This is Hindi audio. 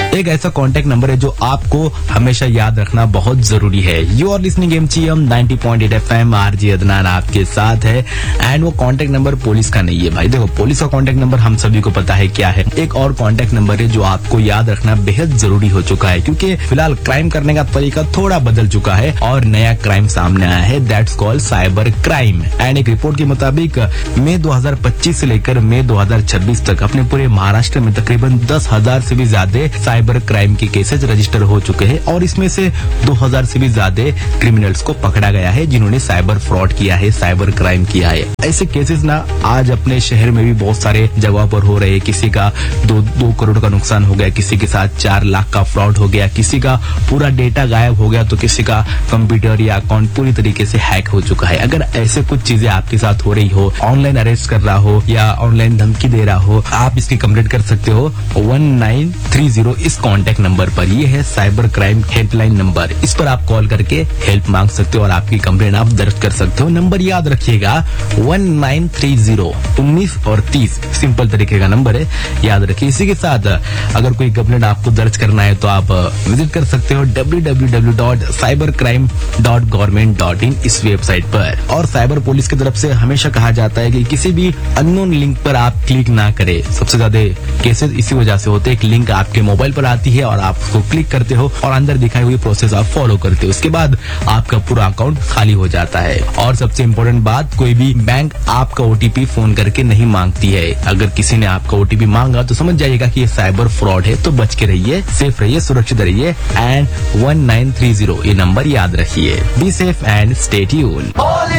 एक ऐसा कॉन्टेक्ट नंबर है जो आपको हमेशा याद रखना बहुत जरूरी है। You are listening MGM 90.8 FM, RJ Adnan आपके साथ है। एंड वो कॉन्टेक्ट नंबर पुलिस का नहीं है भाई। देखो, पुलिस का कॉन्टेक्ट नंबर हम सभी को पता है क्या है। एक और कॉन्टेक्ट नंबर है जो आपको याद रखना बेहद जरूरी हो चुका है, क्योंकि फिलहाल क्राइम करने का तरीका थोड़ा बदल चुका है और नया क्राइम सामने आया है, that's called cyber crime. And एक रिपोर्ट के मुताबिक मई 2025 से लेकर मई 2026 तक अपने पूरे महाराष्ट्र में तकरीबन 10,000 से भी ज्यादा साइबर क्राइम के केसेस रजिस्टर हो चुके हैं और इसमें से 2,000 से भी ज्यादा क्रिमिनल्स को पकड़ा गया है जिन्होंने साइबर फ्रॉड किया है, साइबर क्राइम किया है। ऐसे केसेस ना आज अपने शहर में भी बहुत सारे जगह पर हो रहे हैं। किसी का 2 करोड़ का नुकसान हो गया, किसी के साथ 4 लाख का फ्रॉड हो गया, किसी का पूरा डेटा गायब हो गया, तो किसी का कंप्यूटर या अकाउंट पूरी तरीके से हैक हो चुका है। अगर ऐसे कुछ चीजें आपके साथ हो रही हो, ऑनलाइन अरेस्ट कर रहा हो या ऑनलाइन धमकी दे रहा हो, आप इसकी कंप्लेंट कर सकते हो 1930 इस कॉन्टेक्ट नंबर पर। ये है साइबर क्राइम हेल्पलाइन नंबर। इस पर आप कॉल करके हेल्प मांग सकते हो और आपकी कंप्लेंट आप दर्ज कर सकते हो। नंबर याद रखिएगा 1930 19 और 30 सिंपल तरीके का नंबर है, याद रखिए। इसी के साथ अगर कोई कंप्लेंट आपको दर्ज करना है तो आप विजिट कर सकते हो www.cybercrime.government.in इस वेबसाइट पर। और साइबर पुलिस की तरफ से हमेशा कहा जाता है कि किसी भी अननोन लिंक पर आप क्लिक ना करें। सबसे ज्यादा केसेस इसी वजह से होते हैं। एक लिंक आपके मोबाइल पर आती है और आप उसको क्लिक करते हो और अंदर दिखाई हुई प्रोसेस आप फॉलो करते हो, उसके बाद आपका पूरा अकाउंट खाली हो जाता है। और सबसे इम्पोर्टेंट बात, कोई भी बैंक आपका OTP फोन करके नहीं मांगती है। अगर किसी ने आपका OTP मांगा तो समझ जाइएगा कि ये साइबर फ्रॉड है, तो बच के रहिए, सेफ रहिए, सुरक्षित रहिए। एंड 1930 ये नंबर याद रखिए। Be safe and stay tuned.